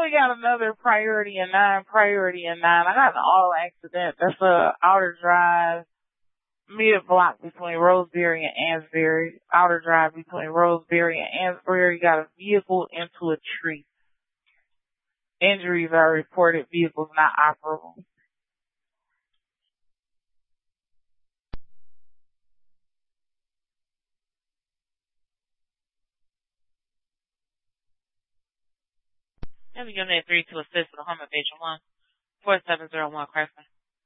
we got another priority in 9. I got an all accident. That's a outer drive, mid block between Roseberry and Ansbury. Outer drive between Roseberry and Ansbury. Got a vehicle into a tree. Injuries are reported. Vehicles not operable. Have unit 3 to assist with Hummer Page 1, 4701 Crescent.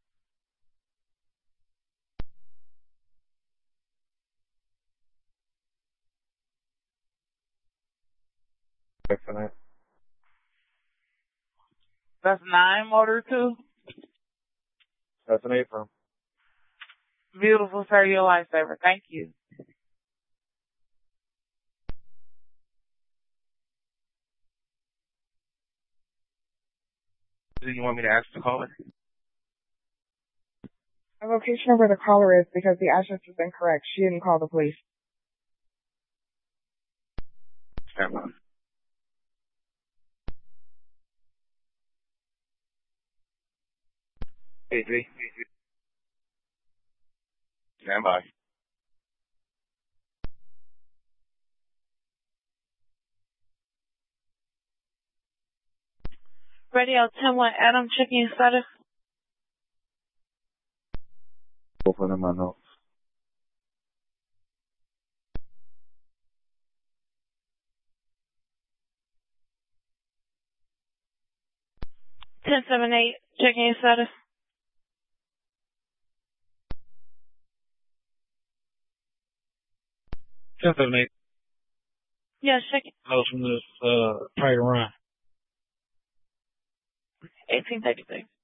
That's 9 motor 2. That's an apron. Beautiful, sir. Your lifesaver. Thank you. Do you want me to ask the caller? The location of where the caller is because the address is incorrect. She didn't call the police. Stand by. Hey, G. Stand by. Radio 10-1 Adam, checking status. Both of them I know. Ten 7-8, checking status. Ten 7-8. Yes, checking. I was from this, try to run. 1833.